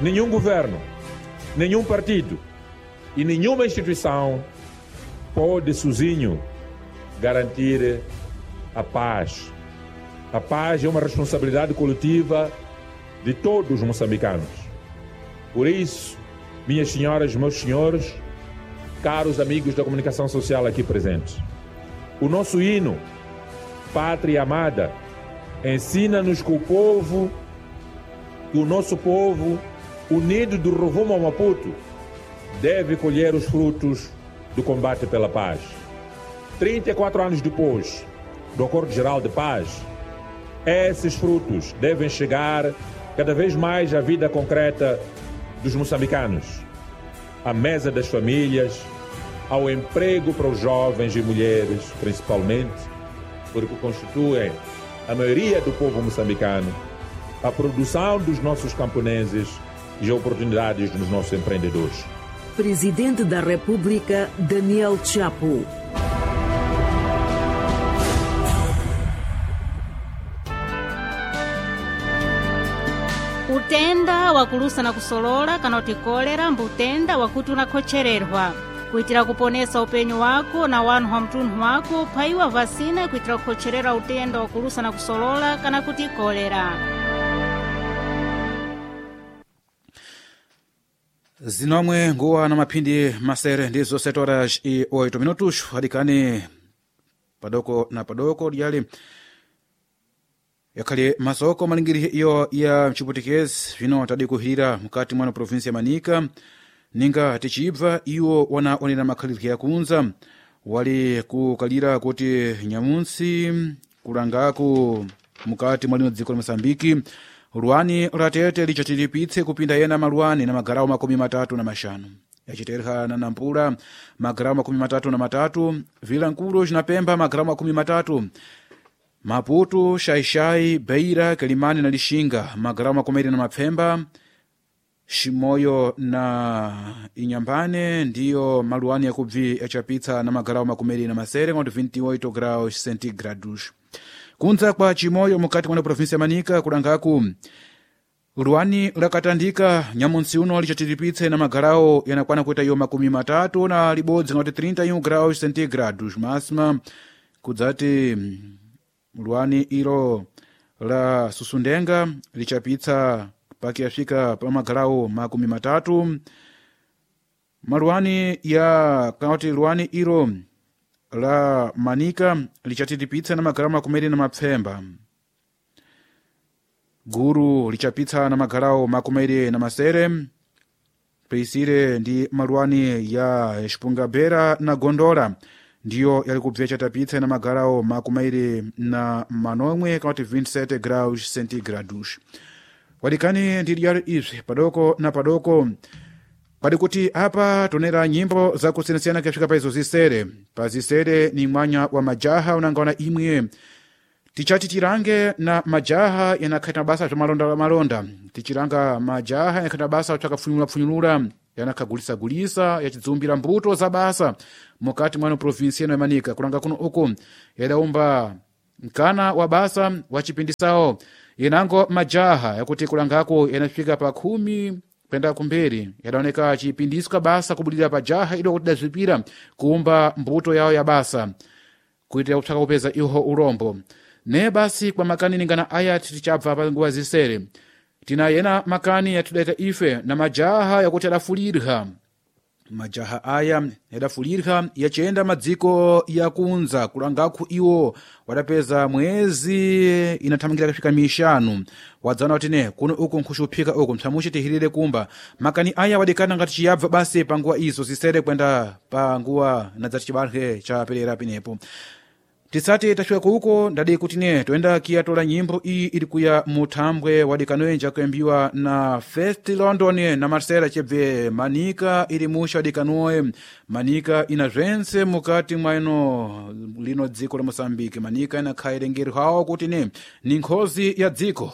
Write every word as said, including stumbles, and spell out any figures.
nenhum governo, nenhum partido e nenhuma instituição pode sozinho garantir a paz. A paz é uma responsabilidade coletiva de todos os moçambicanos. Por isso, minhas senhoras e meus senhores, caros amigos da comunicação social aqui presentes, o nosso hino, Pátria Amada, ensina-nos que o povo, que o nosso povo, unido do rumo ao Maputo, deve colher os frutos do combate pela paz. trinta e quatro anos depois do Acordo Geral de Paz, esses frutos devem chegar cada vez mais à vida concreta dos moçambicanos, à mesa das famílias, ao emprego para os jovens e mulheres, principalmente, porque constituem a maioria do povo moçambicano, a produção dos nossos camponeses e as oportunidades dos nossos empreendedores. Presidente da República, Daniel Chapo. Utenda wakulusa na kusolola kana utikolera mbutenda wakuti unakhochererwa kuitira kuponesa upenyu wako na wanu wa mtunhu wako phaiwa vasina kuitira kukhocherera utenda wakulusa na kusolola kana kuti kolera. Zinomwe nguwa na maphindi masere ndizo sete horas e oito minutos hadikani padoko na padoko diali yakhale masoko malingiri iyo ya mchiputikezi vino tadi kuhira mukati mwana provinsi ya Manika ninga tichibva iwo wana onera makhalidwe ya kunza wali kukalira kuti nyamunsi kulangaku mukati mwalino dziko la Mosambiki ruani ratete lichatilipitse kupinda yena maruani na magarao makumi matatu na mashanu yachiterha na nampula magarao makumi matatu na matatu vila nkulu jinapemba magarao makumi matatu Maputo, Xaixai, Beira, Kelimani na Lixinga, magarao makumi na mapfemba, Shimoyo na Inhambane, ndiyo maluani ya kubvi yachapitsa na magarao makumi na masere, ngondo vinte e oito graus centígrados. Kunza kwa Chimoyo mukati mwana provinsi ya Manika, kulangaku, Ruani lakatandika nyamunsi uno lichatilipitse na magarao yanakwana kuita yo makumi matatu na libodzi ngote trinta e um graus centígrados. Masma, kudzati Ruani ilo la Susundenga lichapitsa pakiafika pa magarao makumi matatu. Maruani ya kaunti Ruani ilo la Manika lichatilipitsa na magarao makumi na mapfemba. Guru lichapitsa na magarao makumi na masere. Peisire ndi maruani ya Shpungabera na Gondola ndiyo yalikubvya chatapitsa na magarao makumi na manomwe kaunti vinte e sete graus centígrados. Wadikani ndiri yari izvi padoko na padoko padi kuti apa tonera nyimbo za kusiyanasiyana kuyafika pa izo zisere. Pa zisere ni mwanya wa majaha unangaona imwe tichati tirange na majaha yanakhaita basa za malonda la malonda. Tichiranga majaha yanakhaita basa utakafunyula funyulula yanakagulisa gulisa yachidzumbira mbuto za basa mukati mwana provinsi ya Manika. Kulanga kuno uku yadaumba mkana wa basa wachipindisao yenango majaha yakuti kulangako yanafika pa kumi kwenda kumberi yadaoneka chipindisika basa kubulira pa jaha ilo kuti dazipira kuumba mbuto yao ya basa kuitira kutaka kupeza iho urombo. Ne basi kwa makani ningana aya titichabva pa nguwa zisere tina yena makani yatudeta ife na majaha yakuti adafulirha. Majaha aya yadafulirha yachenda madziko ya kunza kulangaku iwo wadapeza mwezi inathamangira kafika mishanu wadzana watine kuno uku nkhushupika uku msamushi tihilire kumba makani aya wadikana ngati chiyabva basi panguwa izo zisere kwenda panguwa na dzati chibarhe cha pelera pinepo. Tisati tashweka huko ndadi kutine tuenda kia tola nyimbo ii ilikuya mutambwe wadikanoenja kuembiwa na Fest London na Marcela chebve Manika ili musha wadikanoe Manika inazvense mukati mwaino lino dziko la Mosambiki. Manika ina kairengeri hao kutine ni nkhozi ya dziko